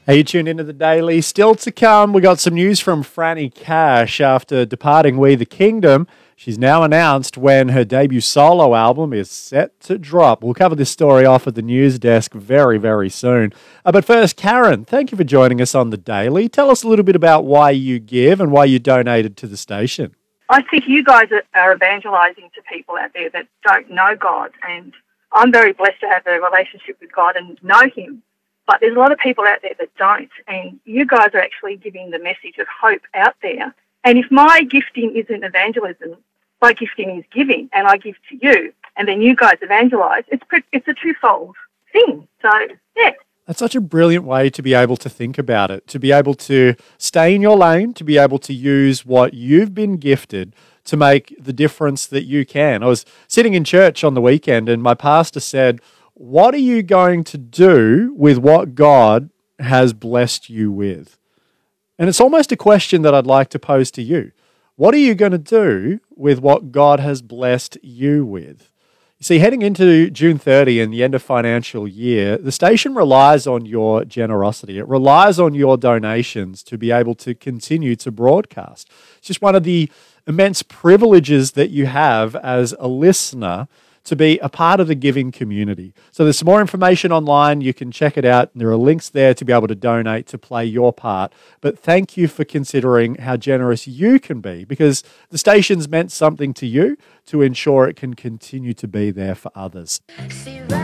Hey, you tuned into the Daily. Still to come, we got some news from Franny Cash after departing We the Kingdom. She's now announced when her debut solo album is set to drop. We'll cover this story off at the news desk very, very soon. But first, Karen, thank you for joining us on the Daily. Tell us a little bit about why you give and why you donated to the station. I think you guys are evangelising to people out there that don't know God, and I'm very blessed to have a relationship with God and know Him. But there's a lot of people out there that don't, and you guys are actually giving the message of hope out there. And if my gifting isn't evangelism, my gifting is giving, and I give to you, and then you guys evangelise, it's a twofold thing. So, yeah. That's such a brilliant way to be able to think about it, to be able to stay in your lane, to be able to use what you've been gifted to make the difference that you can. I was sitting in church on the weekend and my pastor said, what are you going to do with what God has blessed you with? And it's almost a question that I'd like to pose to you. What are you going to do with what God has blessed you with? You see, heading into June 30 and the end of financial year, the station relies on your generosity. It relies on your donations to be able to continue to broadcast. It's just one of the immense privileges that you have as a listener to be a part of the giving community. So there's some more information online. You can check it out. There are links there to be able to donate, to play your part. But thank you for considering how generous you can be, because the station's meant something to you to ensure it can continue to be there for others.